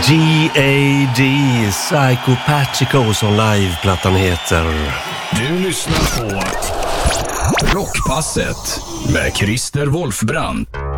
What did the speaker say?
G.A.D. Psychopathico som liveplattan heter. Du lyssnar på Rockpasset med Christer Wolfbrand.